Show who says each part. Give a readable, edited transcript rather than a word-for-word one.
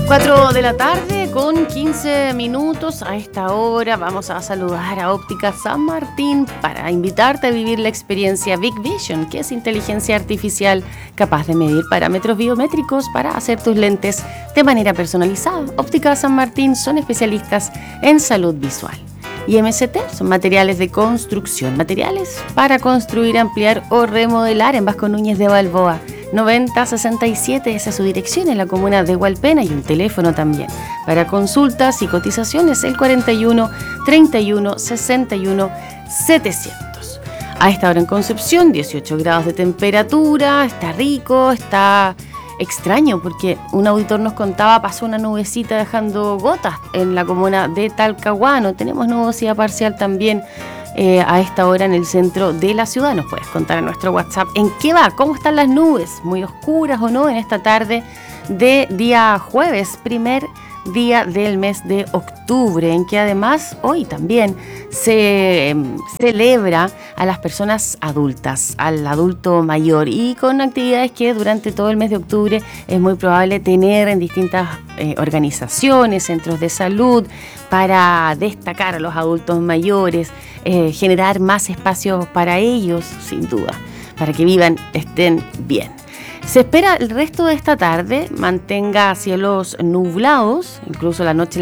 Speaker 1: 4 de la tarde con 15 minutos. A esta hora vamos a saludar a Óptica San Martín para invitarte a vivir la experiencia Big Vision, que es inteligencia artificial capaz de medir parámetros biométricos para hacer tus lentes de manera personalizada. Óptica San Martín son especialistas en salud visual. Y MST son materiales de construcción, materiales para construir, ampliar o remodelar en Vasco Núñez de Balboa. 9067, esa es su dirección en la comuna de Hualpena, y un teléfono también para consultas y cotizaciones, el 41 31 61 700. A esta hora en Concepción, 18 grados de temperatura, está rico, está extraño porque un auditor nos contaba, pasó una nubecita dejando gotas en la comuna de Talcahuano. Tenemos nubosidad parcial también a esta hora en el centro de la ciudad. Nos puedes contar en nuestro WhatsApp en qué va, cómo están las nubes, muy oscuras o no en esta tarde de día jueves, primer día del mes de octubre, en que además hoy también se celebra a las personas adultas, al adulto mayor, y con actividades que durante todo el mes de octubre es muy probable tener en distintas organizaciones, centros de salud, para destacar a los adultos mayores, generar más espacios para ellos, sin duda, para que vivan, estén bien. Se espera el resto de esta tarde mantenga cielos nublados, incluso la noche